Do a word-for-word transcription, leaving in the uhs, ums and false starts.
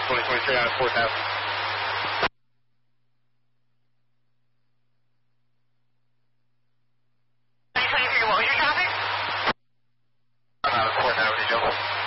twenty twenty-three on fourth Avenue. twenty twenty-three, what was your topic? I'm out of fourth Avenue, Joe.